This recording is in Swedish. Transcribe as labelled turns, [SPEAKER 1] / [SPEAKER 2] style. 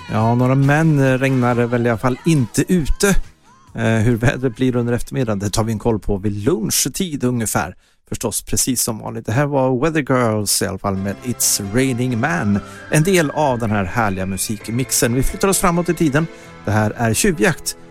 [SPEAKER 1] Ja, några män regnar väl i alla fall inte ute. Hur vädret blir under eftermiddagen, det tar vi en koll på vid lunchtid ungefär. Förstås, precis som vanligt. Det här var Weather Girls i alla fall med It's Raining Man. En del av den här härliga musikmixen. Vi flyttar oss framåt i tiden. Det här är Tjuvjakt